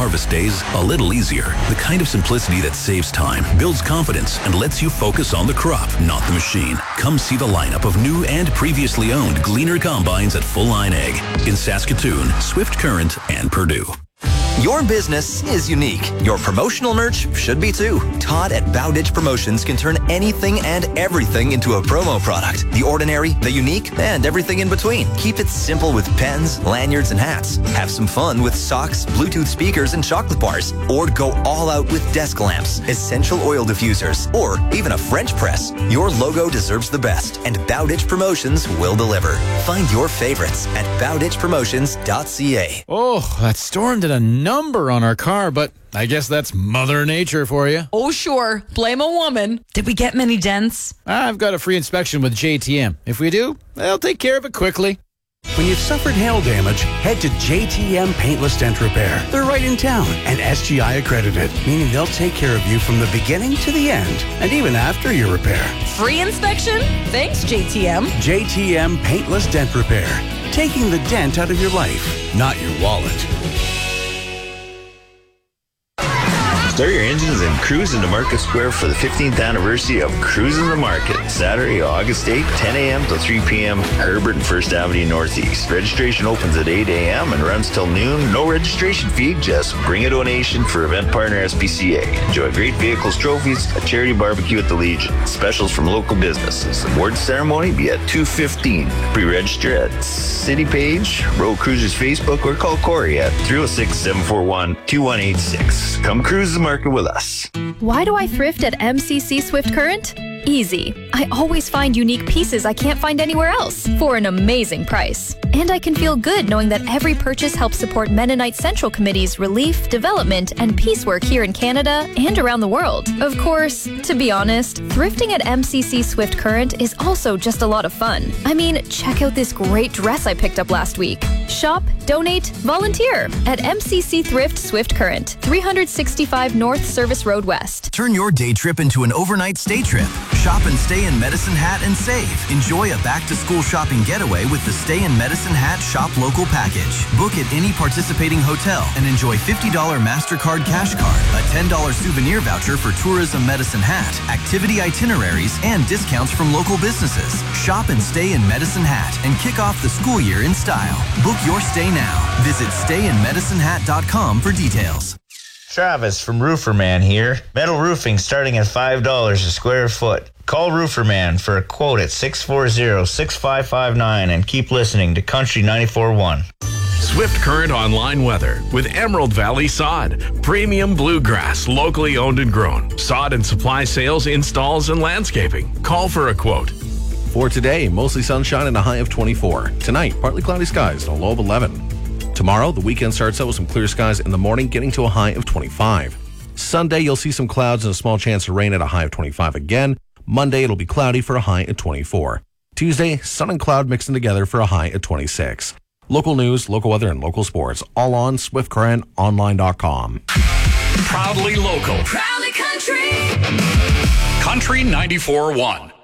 harvest days a little easier. The kind of simplicity that saves time, builds confidence, and lets you focus on the crop, not the machine. Come see the lineup of new and previously owned Gleaner combines at Full Line Ag in Saskatoon, Swift Current, and Purdue. Your business is unique. Your promotional merch should be too. Todd at Bowditch Promotions can turn anything and everything into a promo product. The ordinary, the unique, and everything in between. Keep it simple with pens, lanyards, and hats. Have some fun with socks, Bluetooth speakers, and chocolate bars. Or go all out with desk lamps, essential oil diffusers, or even a French press. Your logo deserves the best, and Bowditch Promotions will deliver. Find your favorites at bowditchpromotions.ca. Oh, that storm did a number on our car, but I guess that's Mother Nature for you. Oh, sure. Blame a woman. Did we get many dents? I've got a free inspection with JTM. If we do, they'll take care of it quickly. When you've suffered hail damage, head to JTM Paintless Dent Repair. They're right in town and SGI accredited, meaning they'll take care of you from the beginning to the end, and even after your repair. Free inspection? Thanks, JTM. JTM Paintless Dent Repair. Taking the dent out of your life, not your wallet. Start your engines and cruise into Market Square for the 15th anniversary of Cruising the Market. Saturday, August 8th, 10 a.m. to 3 p.m. Herbert and 1st Avenue Northeast. Registration opens at 8 a.m. and runs till noon. No registration fee, just bring a donation for event partner SPCA. Enjoy great vehicles, trophies, a charity barbecue at the Legion. Specials from local businesses. Award ceremony be at 2:15. Pre-register at City Page, Road Cruisers Facebook, or call Corey at 306-741-2186. Come cruise the market with us. Why do I thrift at MCC Swift Current? Easy. I always find unique pieces I can't find anywhere else for an amazing price. And I can feel good knowing that every purchase helps support Mennonite Central Committee's relief, development, and peace work here in Canada and around the world. Of course, to be honest, thrifting at MCC Swift Current is also just a lot of fun. I mean, check out this great dress I picked up last week. Shop, donate, volunteer at MCC Thrift Swift Current, 365 North Service Road West. Turn your day trip into an overnight stay trip. Shop and stay in Medicine Hat and save. Enjoy a back-to-school shopping getaway with the Stay in Medicine Hat Shop Local package. Book at any participating hotel and enjoy $50 MasterCard cash card, a $10 souvenir voucher for Tourism Medicine Hat, activity itineraries, and discounts from local businesses. Shop and stay in Medicine Hat and kick off the school year in style. Book your stay now. Visit stayinmedicinehat.com for details. Travis from Rooferman here. Metal roofing starting at $5 a square foot. Call Rooferman for a quote at 640-6559 and keep listening to Country 94.1. Swift Current online weather with Emerald Valley Sod. Premium bluegrass, locally owned and grown. Sod and supply sales, installs, and landscaping. Call for a quote. For today, mostly sunshine and a high of 24. Tonight, partly cloudy skies and a low of 11. Tomorrow, the weekend starts out with some clear skies in the morning, getting to a high of 25. Sunday, you'll see some clouds and a small chance of rain at a high of 25 again. Monday, it'll be cloudy for a high at 24. Tuesday, sun and cloud mixing together for a high at 26. Local news, local weather, and local sports, all on SwiftCurrentOnline.com. Proudly local. Proudly country. Country 94.1.